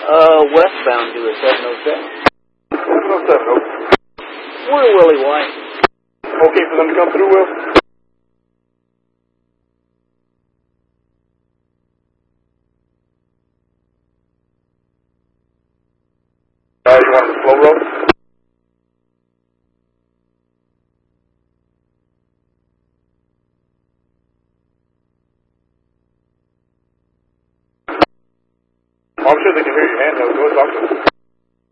Westbound to a 707. 707, over. We're Willie White. Okay for them to come through, Will? You want the slow road? I'm sure they can hear your hand, though. Go talk to them.